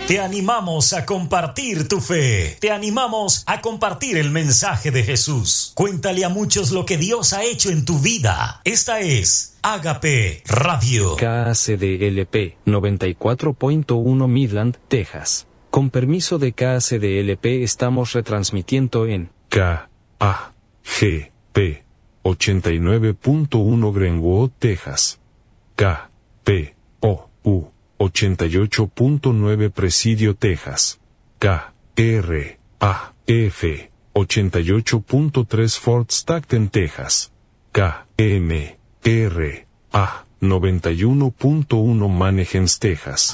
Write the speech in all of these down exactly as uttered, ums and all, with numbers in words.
Te animamos a compartir tu fe. Te animamos a compartir el mensaje de Jesús. Cuéntale a muchos lo que Dios ha hecho en tu vida. Esta es Ágape Radio. K A C D L P noventa y cuatro punto uno Midland, Texas. Con permiso de K A C D L P estamos retransmitiendo en K A G P ochenta y nueve punto uno Greenwood, Texas. K P O U ochenta y ocho punto nueve Presidio, Texas. K R A F ochenta y ocho punto tres Fort Stockton, Texas. K M R A noventa y uno punto uno Manheim, Texas.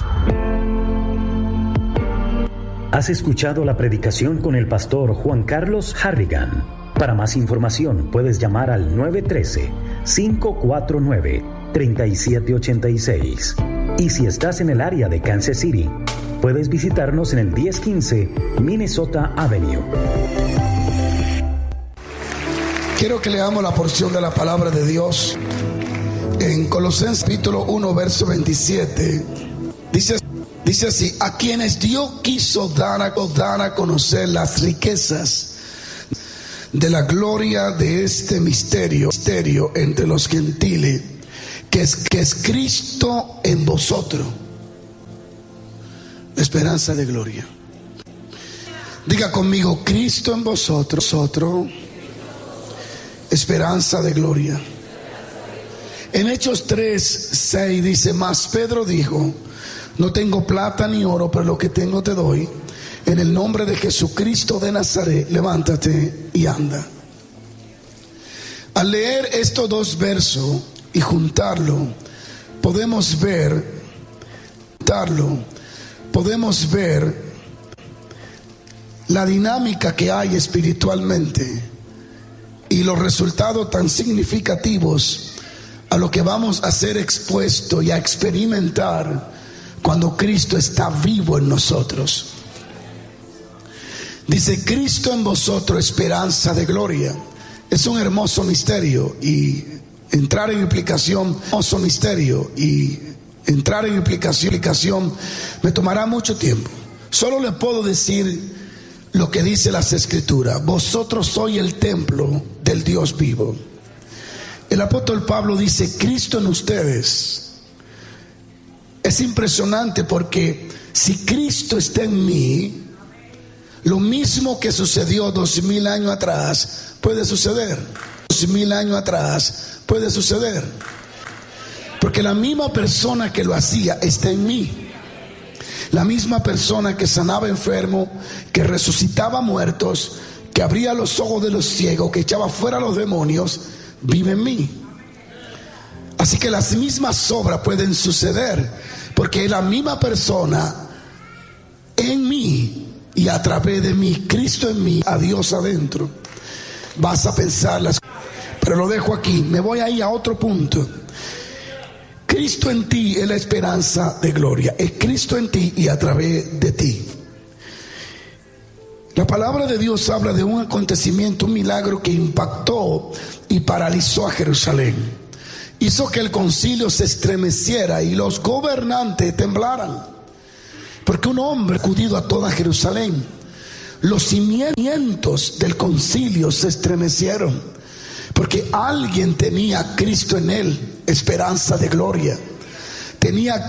Has escuchado la predicación con el pastor Juan Carlos Harrigan. Para más información puedes llamar al nueve uno tres, cinco cuatro nueve, tres siete ocho seis. Y si estás en el área de Kansas City, puedes visitarnos en el diez quince Minnesota Avenue. Quiero que leamos la porción de la palabra de Dios en Colosenses capítulo uno, verso veintisiete. Dice, dice así: a quienes Dios quiso dar a, dar a conocer las riquezas de la gloria de este misterio, misterio entre los gentiles, que es, que es Cristo en vosotros, la esperanza de gloria. Diga conmigo: Cristo en vosotros, vosotros, esperanza de gloria. En Hechos tres, seis dice: mas Pedro dijo: no tengo plata ni oro, pero lo que tengo te doy. En el nombre de Jesucristo de Nazaret, levántate y anda. Al leer estos dos versos y juntarlo, podemos ver, juntarlo, podemos ver la dinámica que hay espiritualmente y los resultados tan significativos a lo que vamos a ser expuestos y a experimentar cuando Cristo está vivo en nosotros. Dice: Cristo en vosotros, esperanza de gloria. Es un hermoso misterio y entrar en implicación, hermoso misterio y entrar en implicación, implicación me tomará mucho tiempo. Solo le puedo decir lo que dice las Escrituras: vosotros sois el templo del Dios vivo. El apóstol Pablo dice: Cristo en ustedes. Es impresionante porque si Cristo está en mí, lo mismo que sucedió dos mil años atrás puede suceder. Dos mil años atrás puede suceder. Porque la misma persona que lo hacía está en mí. La misma persona que sanaba enfermos, que resucitaba muertos, que abría los ojos de los ciegos, que echaba fuera a los demonios, vive en mí. Así que las mismas obras pueden suceder, porque es la misma persona en mí y a través de mí, Cristo en mí, a Dios adentro. Vas a pensar las cosas, pero lo dejo aquí. Me voy a ir a otro punto. Cristo en ti es la esperanza de gloria. Es Cristo en ti y a través de ti. La palabra de Dios habla de un acontecimiento, un milagro que impactó y paralizó a Jerusalén. Hizo que el concilio se estremeciera y los gobernantes temblaran. Porque un hombre acudido a toda Jerusalén, los cimientos del concilio se estremecieron, porque alguien tenía a Cristo en él, esperanza de gloria. Tenía